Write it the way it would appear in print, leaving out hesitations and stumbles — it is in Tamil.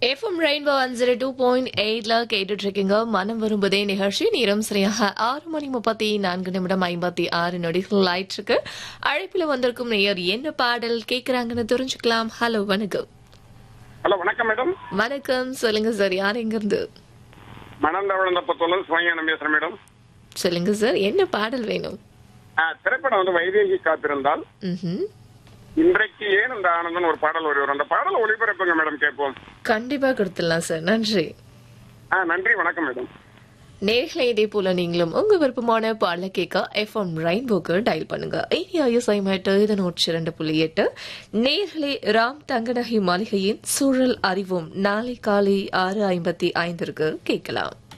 எஃப்எம் ரெயின்போ 102.8ல கேட்டுட்டு இருக்கீங்க. மனம் வரும்பதே நிகழ்ச்சி. நேரம் சரியாக 6:34 நொடிகள் ஆயிட்டு இருக்கு. அழைப்பில் வந்திருக்கும் நேயர் என்ன பாடல் கேட்கறாங்கன்னு தெரிஞ்சுக்கலாம். ஹலோ, வணக்கம். ஹலோ, வணக்கம் மேடம். வணக்கம், சொல்லுங்க சார். யார் எங்க இருந்து? மணந்தவழந்தப்பத்தூர்ல சிவஞானம் பேசுறேன் மேடம். சொல்லுங்க சார், என்ன பாடல் வேணும்? திரைப்படம் வைதேகி காத்திருந்தால் ம்ஹும். இன்றைக்கு ஏன் இந்த ஆனந்தன் ஒரு பாடல் வரும். அந்த பாடல் ஒளிபரப்புங்க மேடம், கேட்போம். கண்டிப்பா கொடுத்துடலாம் சார். நன்றி. நன்றி, வணக்கம் மேடம். நேர்களை இதே போல நீங்களும் உங்க விருப்பமான பாடல கேட்க எஃப்எம் ரெயின்போக்கு டயல் பண்ணுங்க. ஏரியாயசைமேட்டு 102.8. நேர்களை ராம் தங்கநகை மாளிகையின் சூழல் அறிவும் நாளை காலை 6:55 கேட்கலாம்.